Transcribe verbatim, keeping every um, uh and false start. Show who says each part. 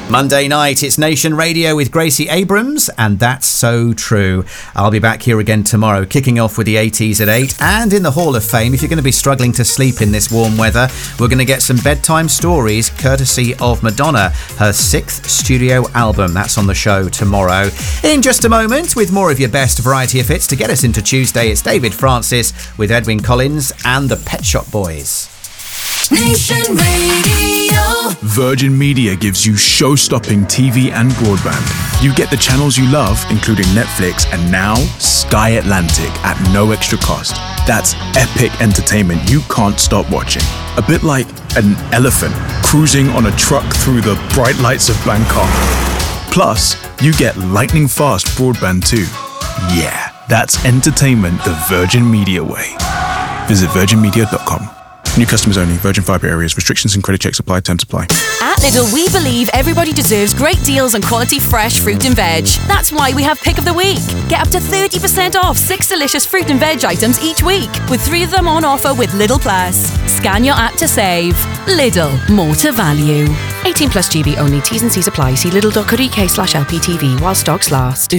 Speaker 1: Monday night, it's Nation Radio with Gracie Abrams, and that's so true. I'll be back here again tomorrow, kicking off with the eighties at eight, and in the Hall of Fame, if you're going to be struggling to sleep in this warm weather, we're going to get some bedtime stories courtesy of Madonna, her sixth studio album. That's on the show tomorrow. In just a moment, with more of your best variety of hits to get us into Tuesday, it's David Francis with Edwyn Collins and the Pet Shop Boys.
Speaker 2: Nation Radio.
Speaker 3: Virgin Media gives you show-stopping T V and broadband. You get the channels you love, including Netflix, and now Sky Atlantic at no extra cost. That's epic entertainment you can't stop watching. A bit like an elephant cruising on a truck through the bright lights of Bangkok. Plus, you get lightning-fast broadband too. Yeah, that's entertainment the Virgin Media way. Visit virgin media dot com. New customers only. Virgin Fibre areas. Restrictions and credit checks apply. Terms apply.
Speaker 4: At Lidl, we believe everybody deserves great deals on quality fresh fruit and veg. That's why we have Pick of the Week. Get up to thirty percent off six delicious fruit and veg items each week, with three of them on offer with Lidl Plus. Scan your app to save. Lidl, more to value. eighteen plus G B only. T's and C's apply. See lidl dot co dot uk slash L P T V while stocks last.